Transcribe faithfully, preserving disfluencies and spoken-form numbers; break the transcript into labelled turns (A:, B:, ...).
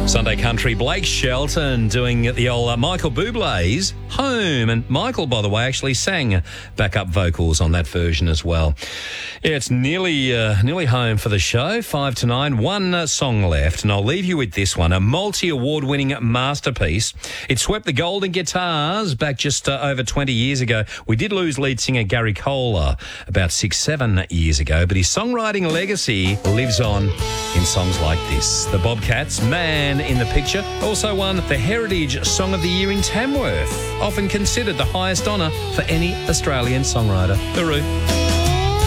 A: Sunday Country, Blake Shelton doing the old uh, Michael Bublé's Home. And Michael, by the way, actually sang backup vocals on that version as well. Yeah, it's nearly uh, nearly home for the show, five to nine. One uh, song left, and I'll leave you with this one, a multi-award-winning masterpiece. It swept the Golden Guitars back just uh, over twenty years ago. We did lose lead singer Gary Kohler about six, seven years ago, but his songwriting legacy lives on in songs like this. The Bobcats, Man in the Picture, also won the Heritage Song of the Year in Tamworth, often considered the highest honour for any Australian songwriter. Hooroo.